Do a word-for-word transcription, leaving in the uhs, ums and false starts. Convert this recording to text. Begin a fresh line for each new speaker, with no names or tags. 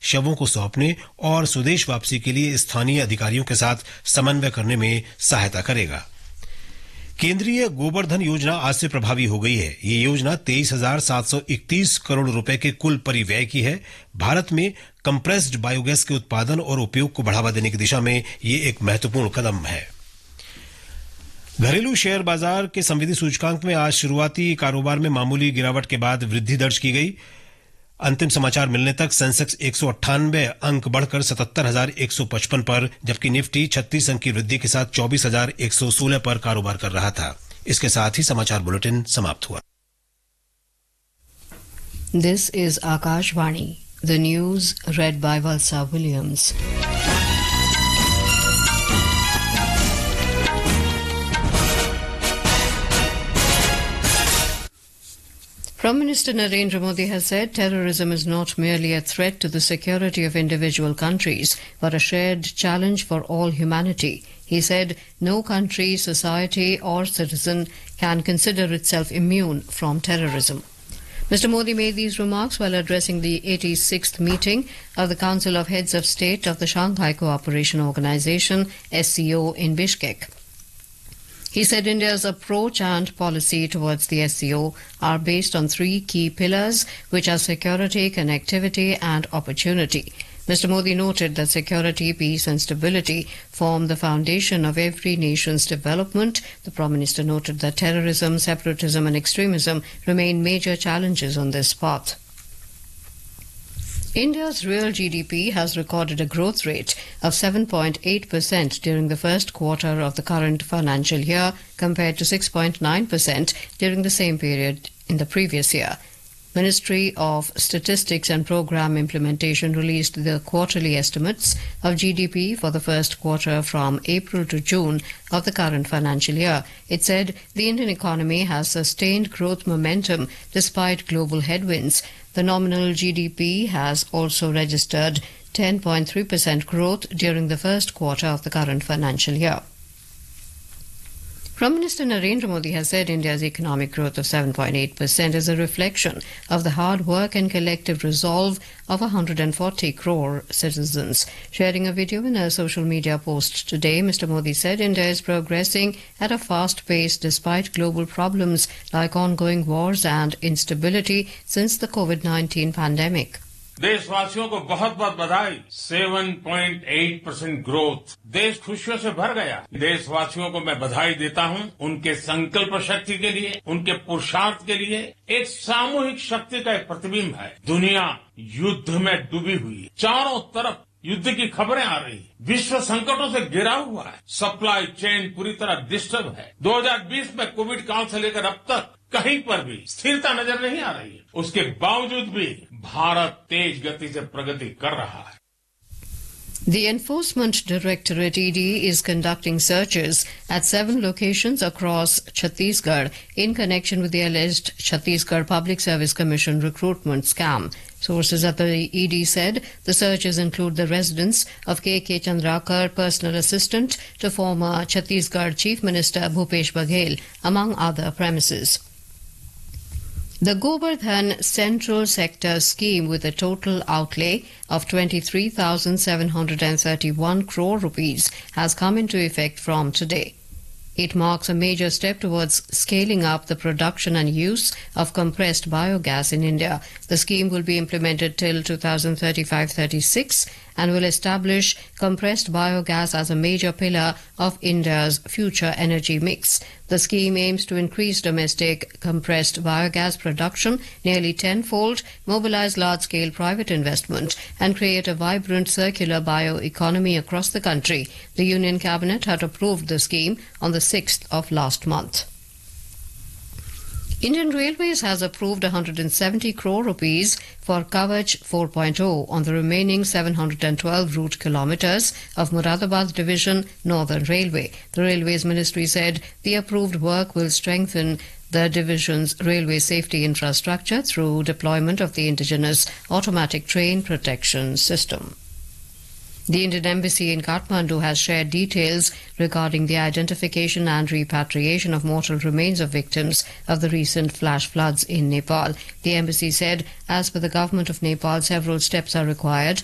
शवों को सौंपने और स्वदेश वापसी के लिए स्थानीय अधिकारियों के साथ समन्वय करने में सहायता करेगा। केंद्रीय गोबर धन योजना आज से प्रभावी हो गई है। ये योजना तेईस हजार सात सौ इकतीस करोड़ रुपए के कुल परिव्यय की है। भारत में कंप्रेस्ड बायोगैस के उत्पादन और उपयोग को बढ़ावा देने की दिशा में ये एक महत्वपूर्ण कदम है। घरेलू शेयर बाजार के संविधि सूचकांक में आज शुरुआती कारोबार में मामूली गिरावट के बाद वृद्धि दर्ज की गई। अंतिम समाचार मिलने तक सेंसेक्स एक सौ अट्ठानवे अंक बढ़कर सतहत्तर हजार एक सौ पचपन पर, जबकि निफ्टी छत्तीस अंक की वृद्धि के साथ चौबीस हजार एक सौ सोलह पर कारोबार कर रहा था। इसके साथ ही समाचार बुलेटिन समाप्त हुआ।
This is Akashvani, the news red bye Valsa Williams. Prime Minister Narendra Modi has said terrorism is not merely a threat to the security of individual countries, but a shared challenge for all humanity. He said no country, society or citizen can consider itself immune from terrorism. Mister Modi made these remarks while addressing the eighty-sixth meeting of the Council of Heads of State of the Shanghai Cooperation Organization, S C O, in Bishkek. He said India's approach and policy towards the S C O are based on three key pillars, which are security, connectivity, and opportunity. Mister Modi noted that security, peace, and stability form the foundation of every nation's development. The Prime Minister noted that terrorism, separatism, and extremism remain major challenges on this path. India's real G D P has recorded a growth rate of seven point eight percent during the first quarter of the current financial year, compared to six point nine percent during the same period in the previous year. Ministry of Statistics and Programme Implementation released the quarterly estimates of G D P for the first quarter from April to June of the current financial year. It said the Indian economy has sustained growth momentum despite global headwinds. The nominal G D P has also registered ten point three percent growth during the first quarter of the current financial year. Prime Minister Narendra Modi has said India's economic growth of seven point eight percent is a reflection of the hard work and collective resolve of one hundred forty crore citizens. Sharing a video in a social media post today, Mister Modi said India is progressing at a fast pace despite global problems like ongoing wars and instability since the COVID nineteen pandemic.
देशवासियों को बहुत बहुत बधाई। सात point आठ percent growth, देश खुशियों से भर गया। देशवासियों को मैं बधाई देता हूं उनके संकल्प शक्ति के लिए, उनके पुरुषार्थ के लिए। एक सामूहिक शक्ति का एक प्रतिबिंब है। दुनिया युद्ध में डूबी हुई है, चारों तरफ युद्ध की खबरें आ रही है, विश्व संकटों से घिरा हुआ है, सप्लाई चेन पूरी तरह डिस्टर्ब है। दो हज़ार बीस में कोविड काल से लेकर अब तक कहीं पर भी स्थिरता नजर नहीं आ रही है। उसके बावजूद भी भारत तेज गति से प्रगति कर रहा है।
The Enforcement Directorate E D is conducting searches at seven locations across Chhattisgarh in connection with the alleged Chhattisgarh Public Service Commission recruitment scam. Sources at the E D said the searches include the residence of K K Chandrakar, personal assistant to former Chhattisgarh Chief Minister Bhupesh Baghel, among other premises. The Govardhan Central Sector Scheme, with a total outlay of twenty-three thousand seven hundred thirty-one crore rupees, has come into effect from today. It marks a major step towards scaling up the production and use of compressed biogas in India. The scheme will be implemented till two thousand thirty-five thirty-six and will establish compressed biogas as a major pillar of India's future energy mix. The scheme aims to increase domestic compressed biogas production nearly tenfold, mobilize large-scale private investment, and create a vibrant circular bioeconomy across the country. The Union Cabinet had approved the scheme on the sixth of last month. Indian Railways has approved one hundred seventy crore rupees for Kavach four point oh on the remaining seven hundred twelve route kilometres of Moradabad Division Northern Railway. The Railways Ministry said the approved work will strengthen the division's railway safety infrastructure through deployment of the indigenous automatic train protection system. The Indian Embassy in Kathmandu has shared details regarding the identification and repatriation of mortal remains of victims of the recent flash floods in Nepal. The embassy said, as per the government of Nepal, several steps are required